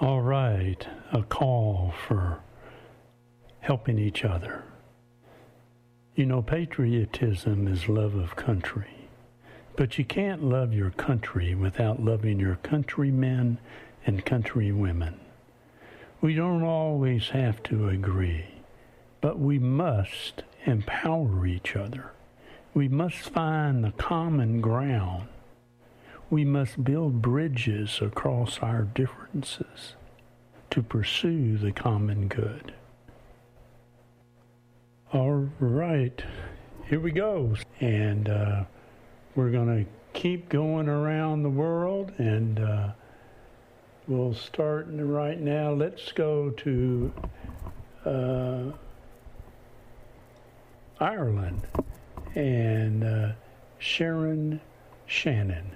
All right, a call for helping each other. You know, patriotism is love of country, but you can't love your country without loving your countrymen and countrywomen. We don't always have to agree, but we must empower each other. We must find the common ground. We must build bridges across our differences to pursue the common good. All right, here we go. And we're going to keep going around the world, and we'll start right now. Let's go to Ireland and Sharon Shannon.